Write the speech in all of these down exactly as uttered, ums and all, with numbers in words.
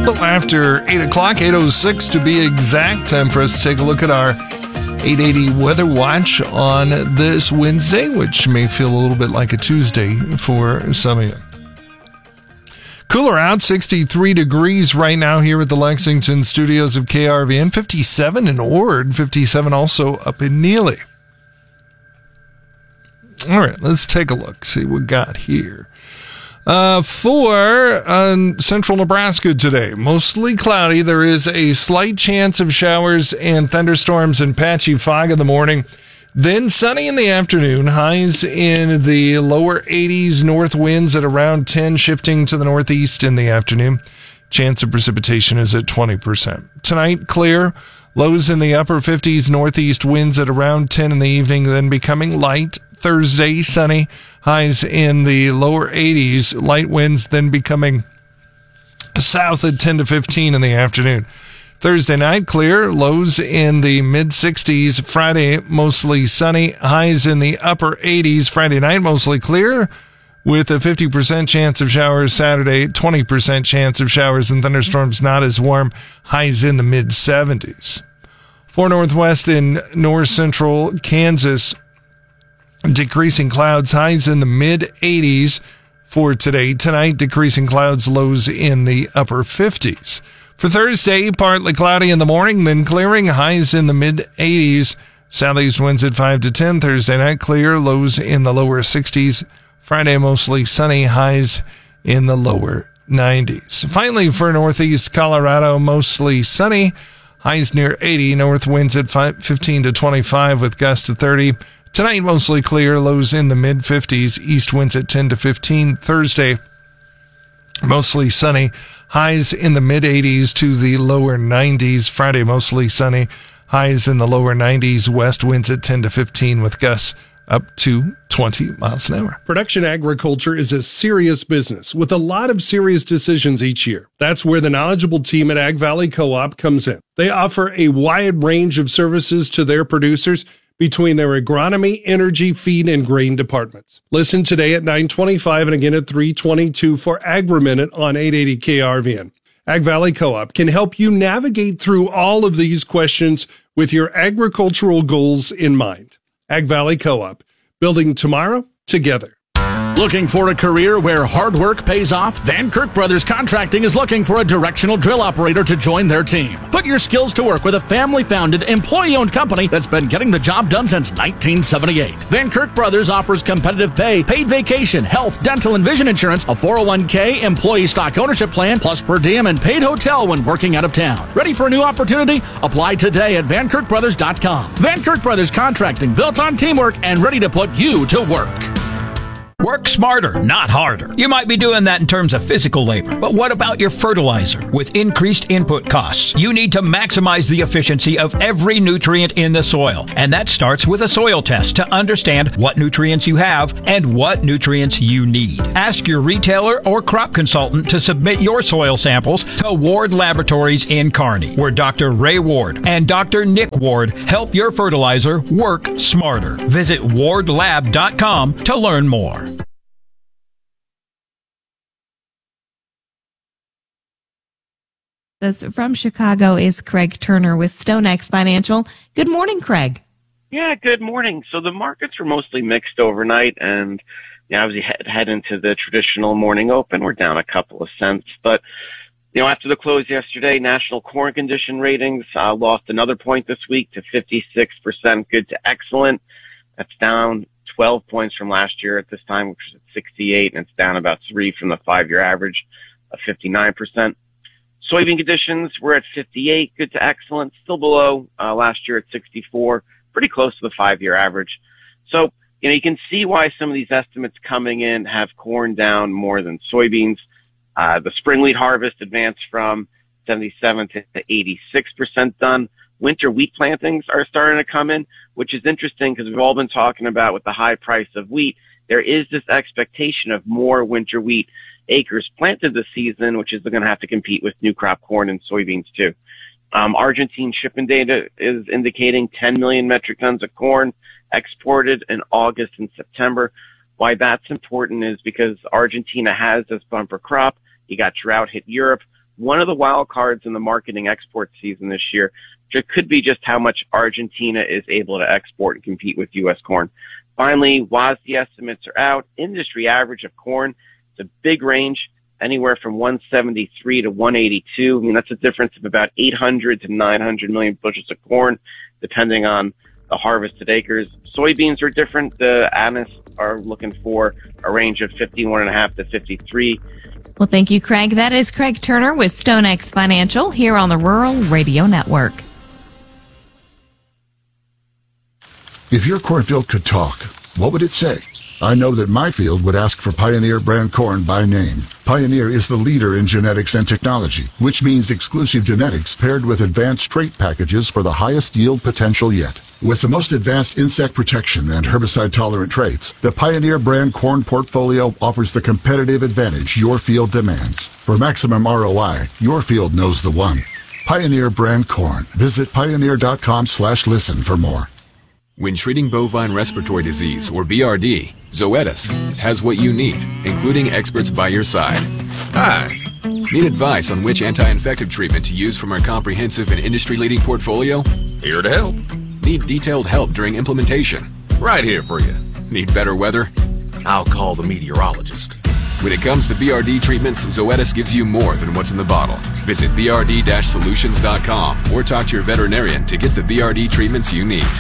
little after eight o'clock, eight oh six to be exact. Time for us to take a look at our eight eighty Weather Watch on this Wednesday, which may feel a little bit like a Tuesday for some of you. Cooler out, sixty-three degrees right now here at the Lexington studios of K R V N, fifty-seven in Ord, fifty-seven also up in Neely. All right, let's take a look, see what we got here. Uh, for uh, central Nebraska today, mostly cloudy. There is a slight chance of showers and thunderstorms and patchy fog in the morning. Then sunny in the afternoon, highs in the lower eighties, north winds at around ten, shifting to the northeast in the afternoon. Chance of precipitation is at twenty percent. Tonight, clear. Lows in the upper fifties, northeast winds at around ten in the evening, then becoming light. Thursday, sunny, highs in the lower eighties, light winds then becoming south at ten to fifteen in the afternoon. Thursday night, clear, lows in the mid-sixties. Friday, mostly sunny, highs in the upper eighties. Friday night, mostly clear, with a fifty percent chance of showers. Saturday, twenty percent chance of showers and thunderstorms, not as warm, highs in the mid-seventies. For northwest and north-central Kansas, decreasing clouds, highs in the mid-eighties for today. Tonight, decreasing clouds, lows in the upper fifties. For Thursday, partly cloudy in the morning, then clearing, highs in the mid-eighties. Southeast winds at five to ten. Thursday night, clear, lows in the lower sixties. Friday, mostly sunny, highs in the lower nineties. Finally, for northeast Colorado, mostly sunny, highs near eighty. North winds at fifteen to twenty-five with gusts to thirty. Tonight, mostly clear, lows in the mid-fifties, east winds at ten to fifteen. Thursday, mostly sunny, highs in the mid-eighties to the lower nineties. Friday, mostly sunny, highs in the lower nineties, west winds at ten to fifteen with gusts up to twenty miles an hour. Production agriculture is a serious business with a lot of serious decisions each year. That's where the knowledgeable team at Ag Valley Co-op comes in. They offer a wide range of services to their producers between their agronomy, energy, feed, and grain departments. Listen today at nine twenty-five and again at three twenty-two for Agri-Minute on eight eighty K R V N. Ag Valley Co-op can help you navigate through all of these questions with your agricultural goals in mind. Ag Valley Co-op, building tomorrow together. Looking for a career where hard work pays off? Van Kirk Brothers Contracting is looking for a directional drill operator to join their team. Put your skills to work with a family-founded, employee-owned company that's been getting the job done since nineteen seventy-eight. Van Kirk Brothers offers competitive pay, paid vacation, health, dental, and vision insurance, a four oh one k, employee stock ownership plan, plus per diem and paid hotel when working out of town. Ready for a new opportunity? Apply today at van kirk brothers dot com. Van Kirk Brothers Contracting, built on teamwork and ready to put you to work. Work smarter, not harder. You might be doing that in terms of physical labor, but what about your fertilizer? With increased input costs, you need to maximize the efficiency of every nutrient in the soil. And that starts with a soil test to understand what nutrients you have and what nutrients you need. Ask your retailer or crop consultant to submit your soil samples to Ward Laboratories in Kearney, where Doctor Ray Ward and Doctor Nick Ward help your fertilizer work smarter. Visit ward lab dot com to learn more. This from Chicago is Craig Turner with StoneX Financial. Good morning, Craig. Yeah, good morning. So the markets were mostly mixed overnight, and you know, as we head, head into the traditional morning open, we're down a couple of cents. But you know, after the close yesterday, national corn condition ratings uh, lost another point this week to fifty-six percent good to excellent. That's down twelve points from last year at this time, which was at sixty-eight, and it's down about three from the five-year average of fifty-nine percent. Soybean conditions were at fifty-eight, good to excellent, still below uh, last year at sixty-four, pretty close to the five-year average. So, you know, you can see why some of these estimates coming in have corn down more than soybeans. Uh, the spring wheat harvest advanced from seventy-seven to eighty-six percent done. Winter wheat plantings are starting to come in, which is interesting because we've all been talking about with the high price of wheat, there is this expectation of more winter wheat acres planted this season, which is going to have to compete with new crop corn and soybeans too. Um, Argentine shipping data is indicating ten million metric tons of corn exported in August and September. Why that's important is because Argentina has this bumper crop. You got drought hit Europe. one of the wild cards in the marketing export season this year. It could be just how much Argentina is able to export and compete with U S corn. Finally, W A S D estimates are out. Industry average of corn, it's a big range, anywhere from one seventy-three to one eighty-two. I mean, that's a difference of about eight hundred to nine hundred million bushels of corn, depending on the harvested acres. Soybeans are different. The analysts are looking for a range of fifty-one and a half to fifty-three. Well, thank you, Craig. That is Craig Turner with StoneX Financial here on the Rural Radio Network. If your cornfield could talk, what would it say? I know that my field would ask for Pioneer brand corn by name. Pioneer is the leader in genetics and technology, which means exclusive genetics paired with advanced trait packages for the highest yield potential yet. With the most advanced insect protection and herbicide-tolerant traits, the Pioneer brand corn portfolio offers the competitive advantage your field demands. For maximum R O I, your field knows the one. Pioneer brand corn. Visit pioneer.com slash listen for more. When treating bovine respiratory disease, or B R D, Zoetis has what you need, including experts by your side. Hi. Need advice on which anti-infective treatment to use from our comprehensive and industry-leading portfolio? Here to help. Need detailed help during implementation? Right here for you. Need better weather? I'll call the meteorologist. When it comes to B R D treatments, Zoetis gives you more than what's in the bottle. Visit b r d dash solutions dot com or talk to your veterinarian to get the B R D treatments you need.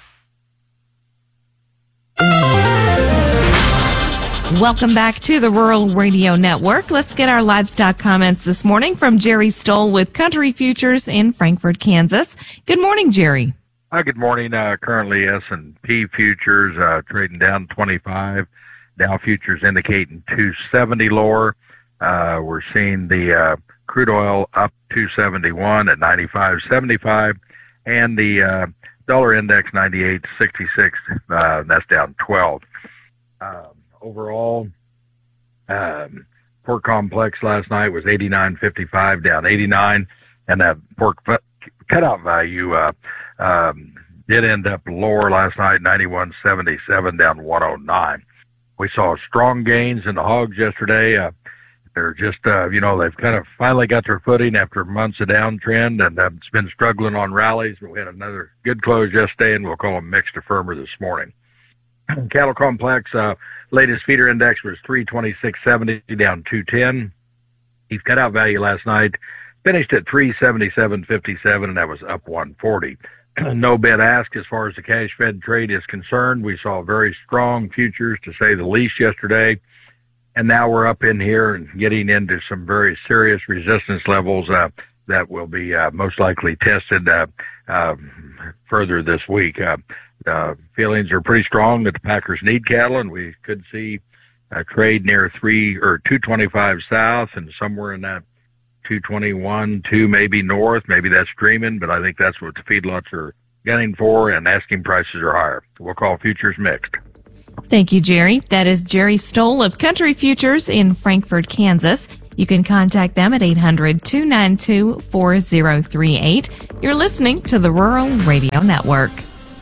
Welcome back to the Rural Radio Network. Let's get our livestock comments this morning from Jerry Stoll with Country Futures in Frankfort, Kansas. Good morning, Jerry. Uh, good morning. Uh, currently S and P futures uh, trading down twenty-five. Dow futures indicating two seventy lower. Uh, we're seeing the uh, crude oil up two seventy-one at ninety-five seventy-five, and the uh, dollar index ninety-eight sixty-six. Uh, that's down twelve. Uh, overall, um, pork complex last night was eighty-nine fifty-five, down eighty-nine, and that pork cutout value uh, um, did end up lower last night, ninety-one seventy-seven, down one oh nine. We saw strong gains in the hogs yesterday. Uh, they're just, uh, you know, they've kind of finally got their footing after months of downtrend, and uh, it's been struggling on rallies. But we had another good close yesterday, and we'll call them mixed to firmer this morning. Cattle complex, uh, latest feeder index was three twenty-six seventy, down two ten. Beef cutout value last night finished at three seventy-seven fifty-seven, and that was up one forty. No bid ask as far as the cash fed trade is concerned. We saw very strong futures, to say the least, yesterday. And now we're up in here and getting into some very serious resistance levels uh, that will be uh, most likely tested uh, uh, further this week. Uh, uh, feelings are pretty strong that the packers need cattle, and we could see a trade near three or two twenty-five south and somewhere in that two twenty-one, two maybe north. Maybe that's dreaming, but I think that's what the feedlots are gunning for, and asking prices are higher. We'll call futures mixed. Thank you, Jerry. That is Jerry Stoll of Country Futures in Frankfort, Kansas. You can contact them at eight hundred, two nine two, four zero three eight. You're listening to the Rural Radio Network.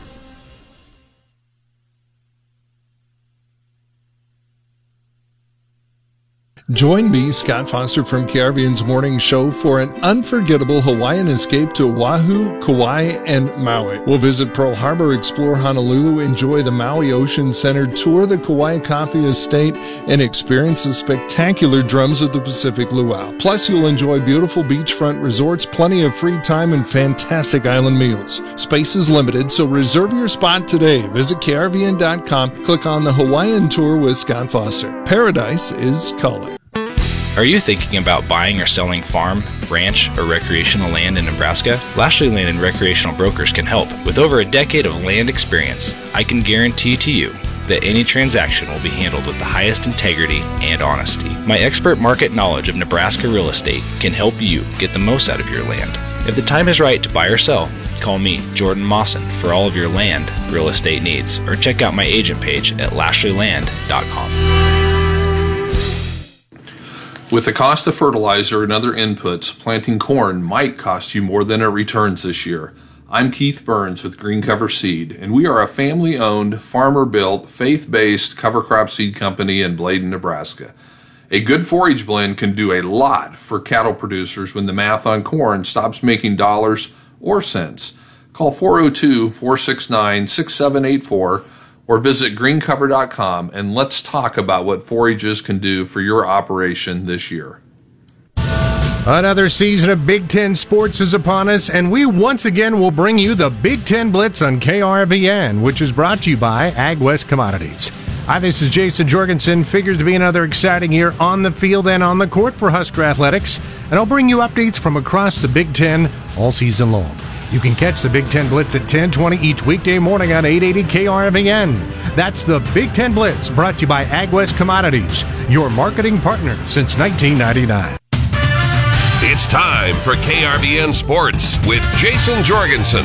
Join me, Scott Foster from K R V N's Morning Show, for an unforgettable Hawaiian escape to Oahu, Kauai, and Maui. We'll visit Pearl Harbor, explore Honolulu, enjoy the Maui Ocean Center, tour the Kauai Coffee Estate, and experience the spectacular drums of the Pacific Luau. Plus, you'll enjoy beautiful beachfront resorts, plenty of free time, and fantastic island meals. Space is limited, so reserve your spot today. Visit K R V N dot com, click on the Hawaiian Tour with Scott Foster. Paradise is calling. Are you thinking about buying or selling farm, ranch, or recreational land in Nebraska? Lashley Land and Recreational Brokers can help. With over a decade of land experience, I can guarantee to you that any transaction will be handled with the highest integrity and honesty. My expert market knowledge of Nebraska real estate can help you get the most out of your land. If the time is right to buy or sell, call me, Jordan Mawson, for all of your land real estate needs, or check out my agent page at lashley land dot com. With the cost of fertilizer and other inputs, planting corn might cost you more than it returns this year. I'm Keith Burns with Green Cover Seed, and we are a family-owned, farmer-built, faith-based cover crop seed company in Bladen, Nebraska. A good forage blend can do a lot for cattle producers when the math on corn stops making dollars or cents. Call four oh two, four six nine, six seven eight four or visit green cover dot com and let's talk about what forages can do for your operation this year. Another season of Big Ten sports is upon us, and we once again will bring you the Big Ten Blitz on K R V N, which is brought to you by AgWest Commodities. Hi, this is Jason Jorgensen. Figures to be another exciting year on the field and on the court for Husker Athletics, and I'll bring you updates from across the Big Ten all season long. You can catch the Big Ten Blitz at ten twenty each weekday morning on eight eighty K R V N. That's the Big Ten Blitz, brought to you by AgWest Commodities, your marketing partner since nineteen ninety-nine. It's time for K R V N Sports with Jason Jorgensen.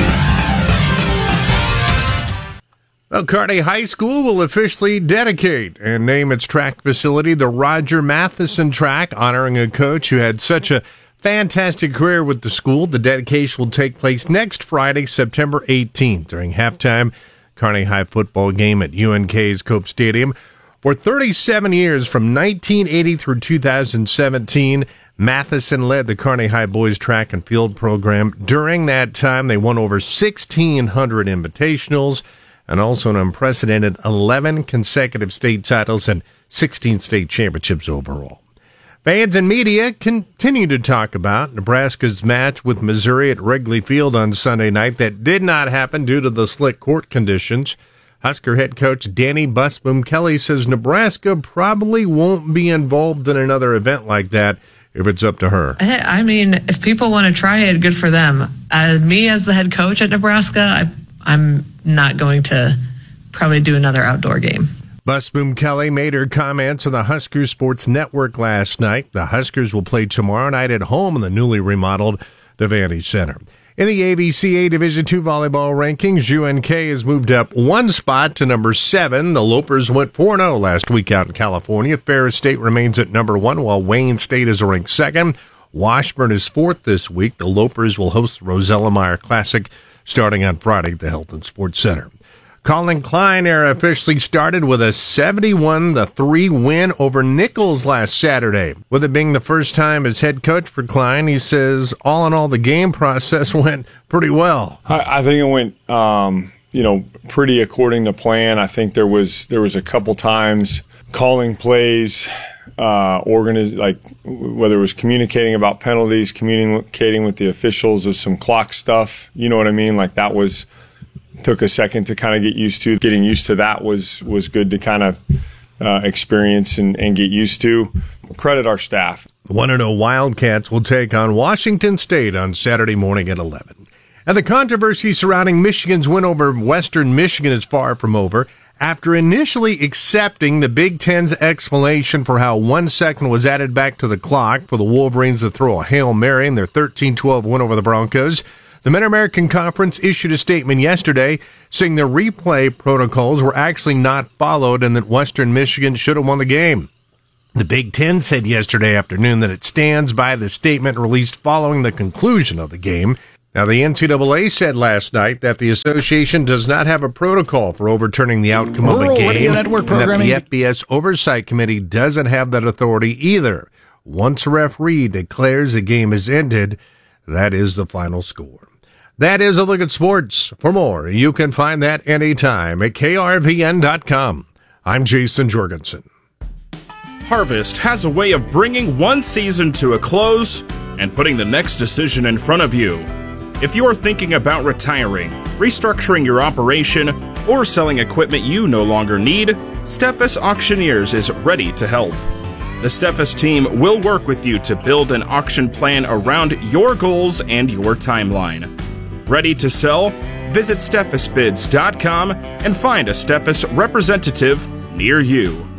Well, Kearney High School will officially dedicate and name its track facility the Roger Matheson Track, honoring a coach who had such a fantastic career with the school. The dedication will take place next Friday, September eighteenth, during halftime Kearney High football game at U N K's Cope Stadium. For thirty-seven years, from nineteen eighty through two thousand seventeen, Matheson led the Kearney High boys track and field program. During that time, they won over sixteen hundred invitationals and also an unprecedented eleven consecutive state titles and sixteen state championships overall. Fans and media continue to talk about Nebraska's match with Missouri at Wrigley Field on Sunday night that did not happen due to the slick court conditions. Husker head coach Danny Busboom Kelly says Nebraska probably won't be involved in another event like that if it's up to her. I mean, if people want to try it, good for them. Uh, me as the head coach at Nebraska, I, I'm not going to probably do another outdoor game. Busboom Kelly made her comments on the Husker Sports Network last night. The Huskers will play tomorrow night at home in the newly remodeled Devaney Center. In the A B C A Division two volleyball rankings, U N K has moved up one spot to number seven. The Lopers went four and oh last week out in California. Ferris State remains at number one, while Wayne State is ranked second. Washburn is fourth this week. The Lopers will host the Rosella Meyer Classic starting on Friday at the Hilton Sports Center. Colin Klein era officially started with a seventy-one to three win over Nichols last Saturday. With it being the first time as head coach for Klein, he says all in all the game process went pretty well. I, I think it went, um, you know, pretty according to plan. I think there was there was a couple times calling plays, uh, organiz- like whether it was communicating about penalties, communicating with the officials of some clock stuff. You know what I mean? Like that was. Took a second to kind of get used to. Getting used to that was was good to kind of uh, experience and, and get used to. Credit our staff. The one and oh Wildcats will take on Washington State on Saturday morning at eleven. And the controversy surrounding Michigan's win over Western Michigan is far from over. After initially accepting the Big Ten's explanation for how one second was added back to the clock for the Wolverines to throw a Hail Mary in their thirteen twelve win over the Broncos, the Mid-American Conference issued a statement yesterday saying the replay protocols were actually not followed and that Western Michigan should have won the game. The Big Ten said yesterday afternoon that it stands by the statement released following the conclusion of the game. Now, the N C double A said last night that the association does not have a protocol for overturning the outcome of the game, and that the F B S Oversight Committee doesn't have that authority either. Once a referee declares the game is ended, that is the final score. That is a look at sports. For more, you can find that anytime at K R V N dot com. I'm Jason Jorgensen. Harvest has a way of bringing one season to a close and putting the next decision in front of you. If you are thinking about retiring, restructuring your operation, or selling equipment you no longer need, Steffes Auctioneers is ready to help. The Steffes team will work with you to build an auction plan around your goals and your timeline. Ready to sell? Visit Steffes Bids dot com and find a Steffes representative near you.